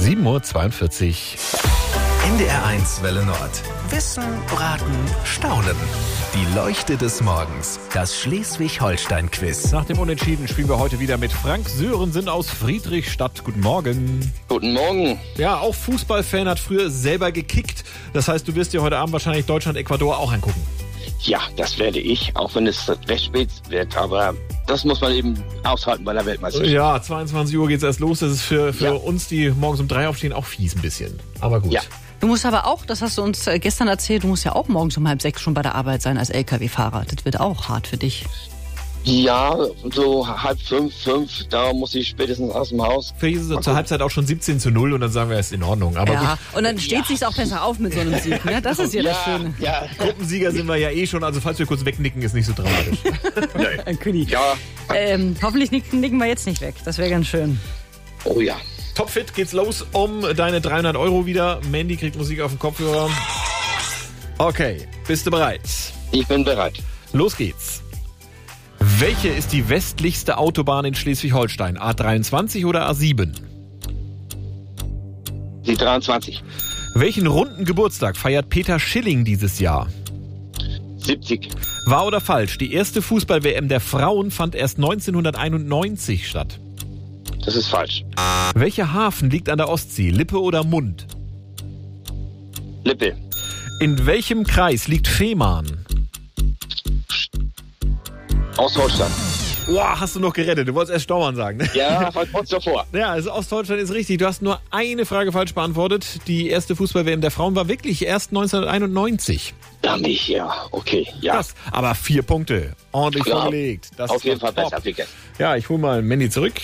7:42 Uhr. NDR1 Welle Nord. Wissen, Raten, Staunen. Die Leuchte des Morgens. Das Schleswig-Holstein-Quiz. Nach dem Unentschieden spielen wir heute wieder mit Frank Sörensen aus Friedrichstadt. Guten Morgen. Guten Morgen. Ja, auch Fußballfan, hat früher selber gekickt. Das heißt, du wirst dir heute Abend wahrscheinlich Deutschland-Ecuador auch angucken. Ja, das werde ich, auch wenn es recht spät wird, aber das muss man eben aushalten bei der Weltmeisterschaft. Ja, 22 Uhr geht's erst los. Das ist für uns, die morgens um 3 aufstehen, auch fies ein bisschen. Aber gut. Ja. Du musst aber auch, das hast du uns gestern erzählt, du musst ja auch morgens um 5:30 schon bei der Arbeit sein als LKW-Fahrer. Das wird auch hart für dich. Ja, so 4:30, 5, da muss ich spätestens aus dem Haus. Für Jesus zur Halbzeit auch schon 17:0 und dann sagen wir, es ist in Ordnung. Aber Ja, gut. und dann steht sich's auch besser auf mit so einem Sieg. Ne? Das ist ja das Schöne. Ja, Gruppensieger sind wir ja eh schon, also falls wir kurz wegnicken, ist nicht so dramatisch. Kühli. ja. Hoffentlich nicken wir jetzt nicht weg. Das wäre ganz schön. Oh ja. Topfit geht's los um deine 300 Euro wieder. Mandy kriegt Musik auf den Kopfhörer. Okay, bist du bereit? Ich bin bereit. Los geht's. Welche ist die westlichste Autobahn in Schleswig-Holstein? A23 oder A7? Die 23. Welchen runden Geburtstag feiert Peter Schilling dieses Jahr? 70. Wahr oder falsch? Die erste Fußball-WM der Frauen fand erst 1991 statt. Das ist falsch. Welcher Hafen liegt an der Ostsee? Lippe oder Mund? Lippe. In welchem Kreis liegt Fehmarn? Ostholstein. Boah, hast du noch gerettet. Du wolltest erst Staumann sagen, ne? Ja, halt kurz davor. Ja, also Ostdeutschland ist richtig. Du hast nur eine Frage falsch beantwortet. Die erste Fußball-WM der Frauen war wirklich erst 1991. Ja, nicht, ja. Okay, ja. Krass. Aber 4 Punkte. Ordentlich Ja, vorgelegt. Das auf ist jeden doch Fall top. besser, Picke. Ja, ich hole mal Mandy zurück.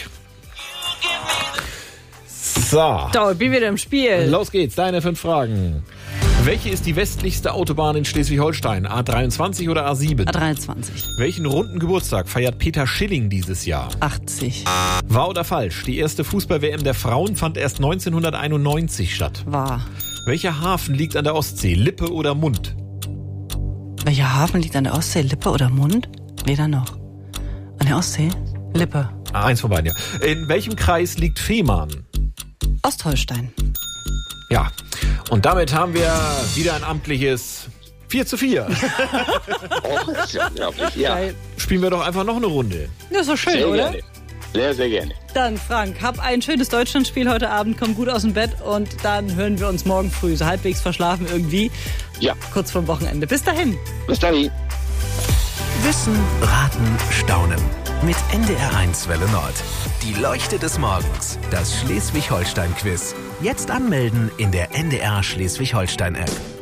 So. So, ich bin wieder im Spiel. Los geht's, deine 5 Fragen. Welche ist die westlichste Autobahn in Schleswig-Holstein? A23 oder A7? A23. Welchen runden Geburtstag feiert Peter Schilling dieses Jahr? 80. Wahr oder falsch? Die erste Fußball-WM der Frauen fand erst 1991 statt. Wahr. Welcher Hafen liegt an der Ostsee? Lippe oder Mund? Welcher Hafen liegt an der Ostsee? Lippe oder Mund? Weder noch. An der Ostsee? Lippe. Eins von beiden, ja. In welchem Kreis liegt Fehmarn? Ostholstein. Ja. Und damit haben wir wieder ein amtliches 4:4. Oh, das ist ja unglaublich. Ja, Geil. Spielen wir doch einfach noch eine Runde. Das ist doch schön, sehr oder? gerne. Sehr, sehr gerne. Dann, Frank, hab ein schönes Deutschlandspiel heute Abend, komm gut aus dem Bett und dann hören wir uns morgen früh, so halbwegs verschlafen irgendwie, Ja, kurz vorm Wochenende. Bis dahin. bis dann. Wissen, Raten, Staunen. Mit NDR1 Welle Nord. Die Leuchte des Morgens. Das Schleswig-Holstein-Quiz. Jetzt anmelden in der NDR Schleswig-Holstein-App.